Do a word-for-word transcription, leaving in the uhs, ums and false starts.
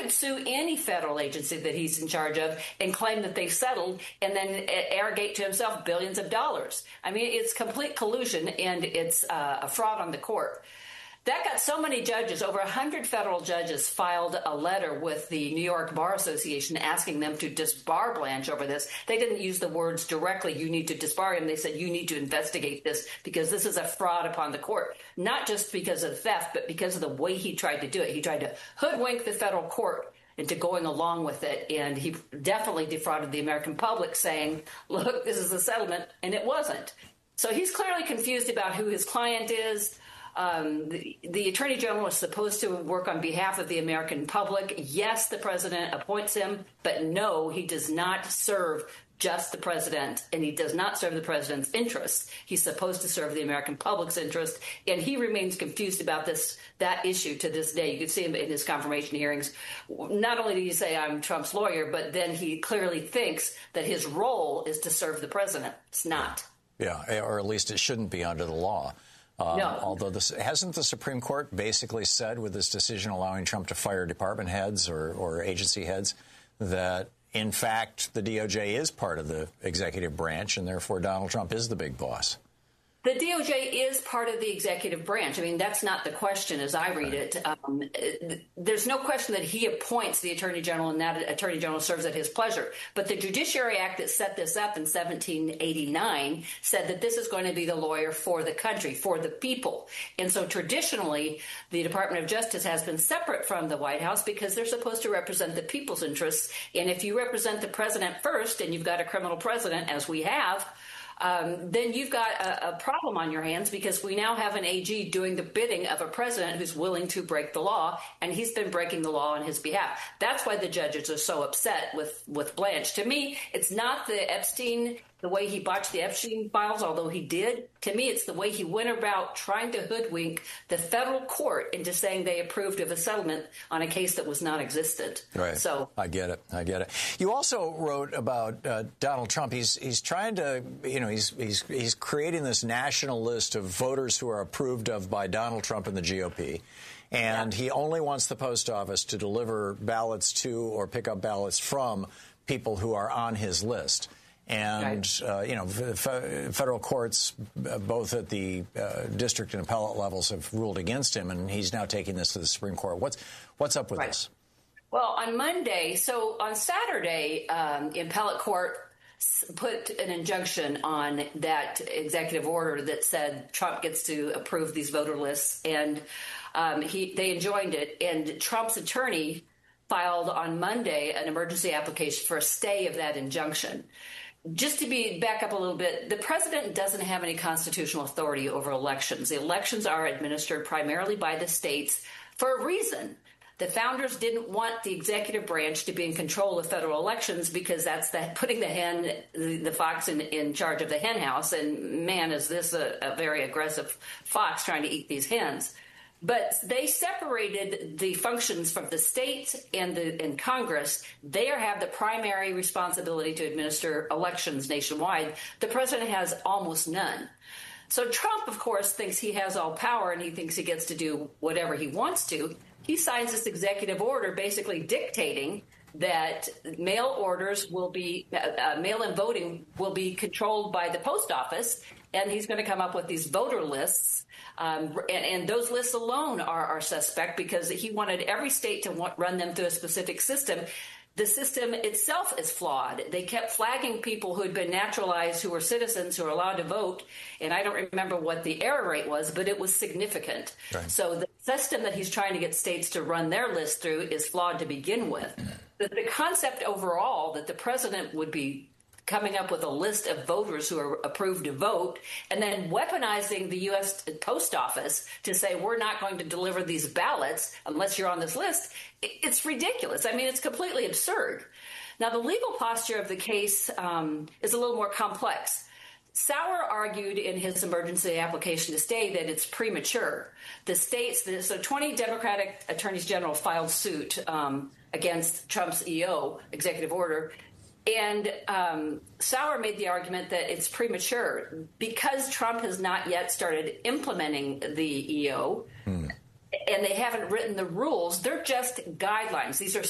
could sue any federal agency that he's in charge of and claim that they've settled and then arrogate to himself billions of dollars. I mean, it's complete collusion, and it's uh, a fraud on the court. That got so many judges, over one hundred federal judges filed a letter with the New York Bar Association asking them to disbar Blanche over this. They didn't use the words directly, you need to disbar him. They said, you need to investigate this because this is a fraud upon the court, not just because of theft, but because of the way he tried to do it. He tried to hoodwink the federal court into going along with it, and he definitely defrauded the American public saying, look, this is a settlement, and it wasn't. So he's clearly confused about who his client is. Um, the, the Attorney General is supposed to work on behalf of the American public. Yes, the president appoints him, but no, he does not serve just the president, and he does not serve the president's interests. He's supposed to serve the American public's interest, and he remains confused about this that issue to this day. You can see him in his confirmation hearings. Not only did he say, I'm Trump's lawyer, but then he clearly thinks that his role is to serve the president. It's not. Yeah, or at least it shouldn't be under the law. Um, no. Although this, hasn't the Supreme Court basically said with this decision allowing Trump to fire department heads or, or agency heads that, in fact, the D O J is part of the executive branch and therefore Donald Trump is the big boss? The D O J is part of the executive branch. I mean, that's not the question as I read it. Um, there's no question that he appoints the Attorney General and that Attorney General serves at his pleasure. But the Judiciary Act that set this up in seventeen eighty-nine said that this is going to be the lawyer for the country, for the people. And so traditionally, the Department of Justice has been separate from the White House because they're supposed to represent the people's interests. And if you represent the president first and you've got a criminal president, as we have, Um, then you've got a, a problem on your hands because we now have an A G doing the bidding of a president who's willing to break the law, and he's been breaking the law on his behalf. That's why the judges are so upset with, with Blanche. To me, it's not the Epstein, the way he botched the Epstein files, although he did. To me, it's the way he went about trying to hoodwink the federal court into saying they approved of a settlement on a case that was non-existent. Right. So I get it. I get it. You also wrote about uh, Donald Trump. He's he's trying to, you know, he's he's he's creating this national list of voters who are approved of by Donald Trump and the G O P. And yeah. He only wants the post office to deliver ballots to or pick up ballots from people who are on his list. And, right. uh, you know, f- federal courts, uh, both at the uh, district and appellate levels, have ruled against him, and he's now taking this to the Supreme Court. What's what's up with right. this? Well, on Monday, so on Saturday, um, the appellate court put an injunction on that executive order that said Trump gets to approve these voter lists, and um, he they enjoined it. And Trump's attorney filed on Monday an emergency application for a stay of that injunction. Just to be back up a little bit, the president doesn't have any constitutional authority over elections. The elections are administered primarily by the states for a reason. The founders didn't want the executive branch to be in control of federal elections because that's the, putting the hen, the, the fox in, in charge of the hen house. And man, is this a, a very aggressive fox trying to eat these hens. But they separated the functions from the states and the and Congress. They have the primary responsibility to administer elections nationwide. The president has almost none. So Trump, of course, thinks he has all power and he thinks he gets to do whatever he wants to. He signs this executive order basically dictating that mail orders will be, uh, mail-in voting will be controlled by the post office, and he's going to come up with these voter lists. Um, and, and those lists alone are, are suspect because he wanted every state to want, run them through a specific system. The system itself is flawed. They kept flagging people who had been naturalized, who were citizens, who are allowed to vote. And I don't remember what the error rate was, but it was significant. Right. So the system that he's trying to get states to run their list through is flawed to begin with. But the concept overall that the president would be coming up with a list of voters who are approved to vote and then weaponizing the U S Post Office to say we're not going to deliver these ballots unless you're on this list, it's ridiculous. I mean, it's completely absurd. Now, the legal posture of the case um, is a little more complex. Sauer argued in his emergency application to stay that it's premature. The states, so twenty Democratic attorneys general filed suit um, against Trump's E O, executive order. And um, Sauer made the argument that it's premature because Trump has not yet started implementing the E O, hmm. and they haven't written the rules. They're just guidelines. These are